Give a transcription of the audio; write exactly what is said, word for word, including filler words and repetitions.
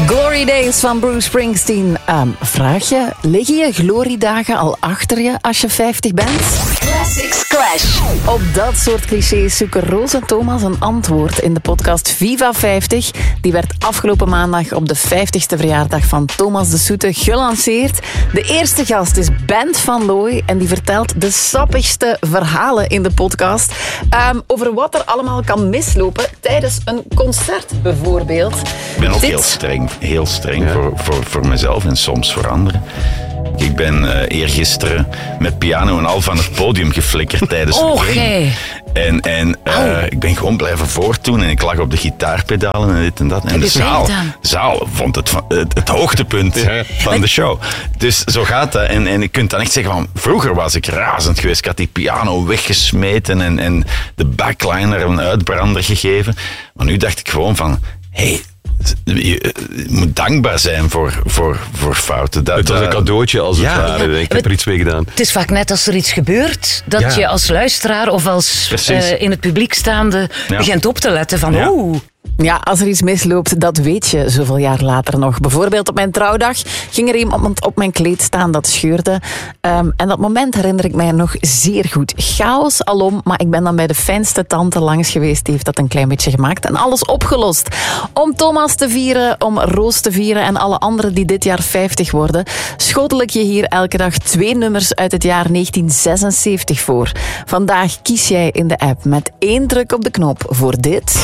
Glory Days van Bruce Springsteen. Um, vraag je, liggen je gloriedagen al achter je als je vijftig bent? Classics Clash. Op dat soort clichés zoeken Roos en Thomas een antwoord in de podcast Viva vijftig. Die werd afgelopen maandag op de vijftigste verjaardag van Thomas de Soete gelanceerd. De eerste gast is Bent van Looy en die vertelt de sappigste verhalen in de podcast. Um, over wat er allemaal kan mislopen tijdens een concert bijvoorbeeld. Ik ben ook Dit... heel streng, heel streng ja. voor, voor, voor mezelf en soms voor anderen. Ik ben uh, eergisteren met piano en al van het podium geflikkerd tijdens het oh, hey. En, en uh, ik ben gewoon blijven voortdoen en ik lag op de gitaarpedalen en dit en dat. En Heb de zaal, zaal vond het, het, het hoogtepunt ja. van de show. Dus zo gaat dat. En, en je kunt dan echt zeggen van, vroeger was ik razend geweest. Ik had die piano weggesmeten en, en de backliner een uitbrander gegeven. Maar nu dacht ik gewoon van, hey, je moet dankbaar zijn voor, voor, voor fouten. Dat, het was een cadeautje als het ja, ware. Ja. Ik heb er iets mee gedaan. Het is vaak net als er iets gebeurt, dat ja. je als luisteraar of als uh, in het publiek staande ja. begint op te letten van ja. oeh. Ja, als er iets misloopt, dat weet je zoveel jaar later nog. Bijvoorbeeld op mijn trouwdag ging er iemand op mijn kleed staan dat scheurde. Um, en dat moment herinner ik mij nog zeer goed. Chaos alom, maar ik ben dan bij de fijnste tante langs geweest. Die heeft dat een klein beetje gemaakt en alles opgelost. Om Thomas te vieren, om Roos te vieren en alle anderen die dit jaar vijftig worden, schotel ik je hier elke dag twee nummers uit het jaar negentien zesenzeventig voor. Vandaag kies jij in de app met één druk op de knop voor dit.